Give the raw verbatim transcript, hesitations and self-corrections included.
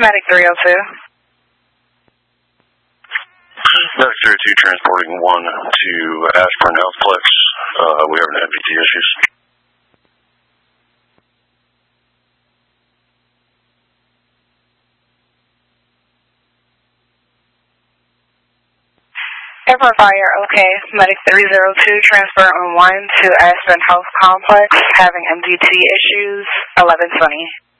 Medic three oh two. Medic three oh two transporting one to Ashburn Healthplex. Uh, we have an M V T issues. Airport Fire, okay. Medic three oh two transferring one to Ashburn Health Complex, having M V T issues, eleven twenty.